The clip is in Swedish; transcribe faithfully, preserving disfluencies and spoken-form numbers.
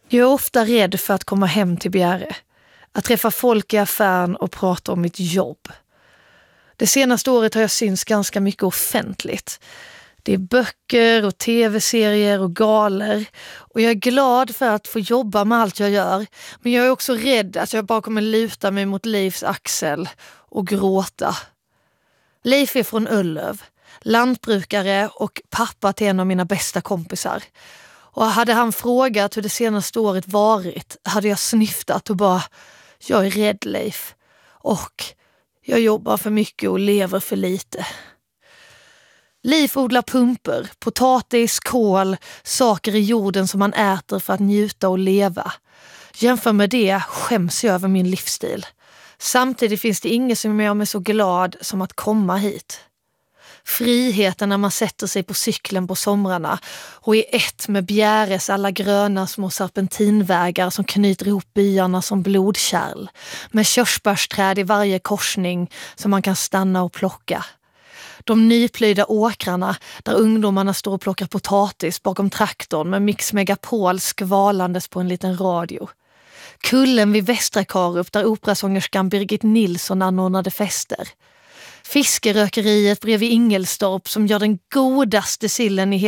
Jag är ofta rädd för att komma hem till Bjäre. Att träffa folk i affären och prata om mitt jobb. Det senaste året har jag synts ganska mycket offentligt. Det är böcker och tv-serier och galer. Och jag är glad för att få jobba med allt jag gör. Men jag är också rädd att jag bara kommer luta mig mot Leifs axel och gråta. Leif är från Öllöv. Lantbrukare och pappa till en av mina bästa kompisar. Och hade han frågat hur det senaste året varit hade jag snyftat och bara, jag är rädd Leif. Och jag jobbar för mycket och lever för lite. Leif odlar pumper, potatis, kål, saker i jorden som man äter för att njuta och leva. Jämför med det skäms jag över min livsstil. Samtidigt finns det inget som gör mig så glad som att komma hit. Friheten när man sätter sig på cykeln på somrarna och är ett med Bjäres alla gröna små serpentinvägar som knyter ihop byarna som blodkärl. Med körsbärsträd i varje korsning som man kan stanna och plocka. De nyplöjda åkrarna där ungdomarna står och plockar potatis bakom traktorn med Mix Megapol skvalandes på en liten radio. Kullen vid Västra Karup där operasångerskan Birgit Nilsson anordnade fester. Fiskerökeriet bredvid Ingelstorp som gör den godaste sillen i hela